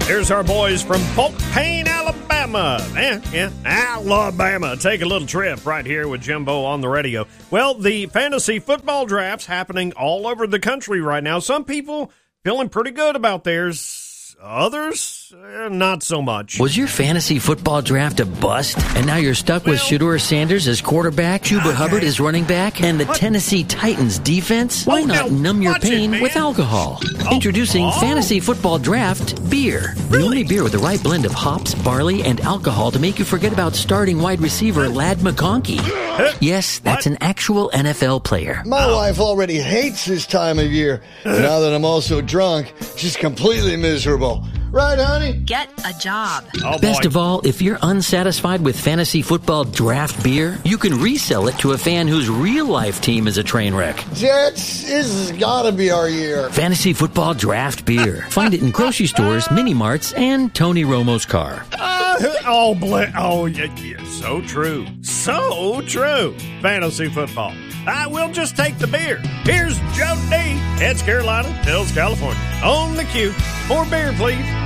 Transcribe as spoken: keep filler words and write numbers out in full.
There's our boys from Polk Payne, Alabama. Yeah, yeah, Alabama. Take a little trip right here with Jimbo on the radio. Well, the fantasy football draft's happening all over the country right now. Some people feeling pretty good about theirs. Others, eh, not so much. Was your fantasy football draft a bust? And now you're stuck with Well, Shedeur Sanders as quarterback, Chuba okay. Hubbard as running back, and the What? Tennessee Titans defense? Why Oh, not now, numb your watch it, pain man. with alcohol? Oh, Introducing oh. Fantasy Football Draft Beer. The Really? only beer with the right blend of hops, barley, and alcohol to make you forget about starting wide receiver Lad McConkey. Yes, that's What? an actual N F L player. My wife already hates this time of year. Now that I'm also drunk, she's completely miserable. Right, honey? Get a job. Oh, Best boy. of all, if you're unsatisfied with fantasy football draft beer, you can resell it to a fan whose real-life team is a train wreck. Jets, this has got to be our year. Fantasy football draft beer. Find it in grocery stores, mini-marts, and Tony Romo's car. Uh, oh, bl- oh, yeah, yeah, so true. So true. Fantasy football. I will just take the beer. Here's Joe D. Heads Carolina, Hills, California. On the queue. More beer, please.